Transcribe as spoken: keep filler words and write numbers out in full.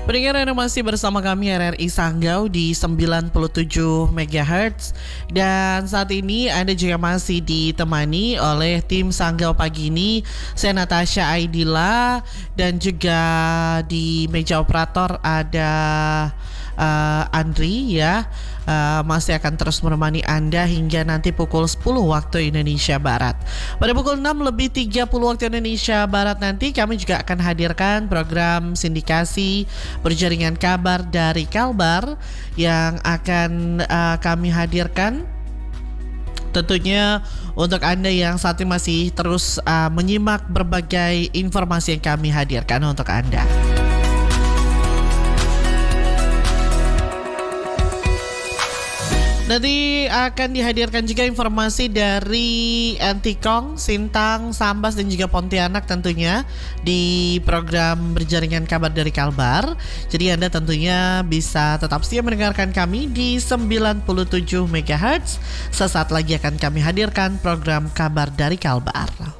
Pendengar Anda masih bersama kami R R I Sanggau di sembilan puluh tujuh megahertz. Dan saat ini Anda juga masih ditemani oleh tim Sanggau pagi ini. Saya Natasha Aidila, dan juga di meja operator ada uh, Andri ya. Uh, masih akan terus menemani Anda hingga nanti pukul sepuluh waktu Indonesia Barat. Pada pukul enam lebih tiga puluh waktu Indonesia Barat nanti kami juga akan hadirkan program sindikasi berjaringan kabar dari Kalbar yang akan uh, kami hadirkan tentunya untuk Anda yang saat ini masih terus uh, menyimak berbagai informasi yang kami hadirkan untuk Anda. Nanti akan dihadirkan juga informasi dari Antikong, Sintang, Sambas, dan juga Pontianak tentunya di program berjaringan kabar dari Kalbar. Jadi Anda tentunya bisa tetap setia mendengarkan kami di sembilan puluh tujuh megahertz. Sesaat lagi akan kami hadirkan program kabar dari Kalbar.